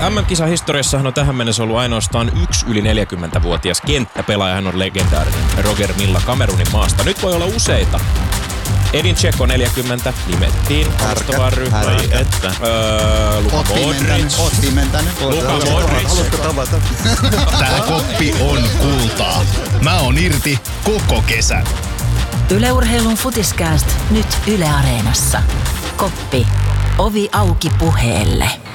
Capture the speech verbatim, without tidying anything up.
M M-kisahistoriassahan on tähän mennessä ollut ainoastaan yksi yli neljäkymmentävuotias kenttäpelaaja. Hän on legendaarinen Roger Milla Kamerunin maasta. Nyt voi olla useita. Edin Dzeko neljäkymmentä nimettiin alustavaan ryhmään. Että. Öö, Luka Modric. Oot pimentänyt. Luka Modric. Haluatko tavata? Tää koppi on kultaa. Mä oon irti koko kesän. Yle Urheilun Futiskääst nyt Yle Areenassa. Koppi. Ovi auki puheelle.